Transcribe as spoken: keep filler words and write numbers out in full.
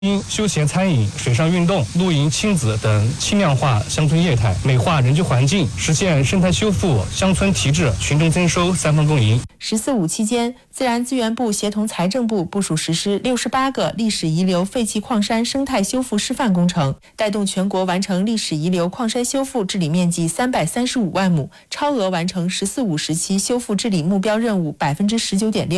休闲餐饮、水上运动、露营、亲子等轻量化乡村业态，美化人居环境，实现生态修复、乡村提质、群众增收三方共赢。 十四五期间，自然资源部协同财政部部署实施六十八个历史遗留废弃矿山生态修复示范工程，带动全国完成历史遗留矿山修复治理面积三百三十五万亩，超额完成“十四五”时期修复治理目标任务百分之十九点六。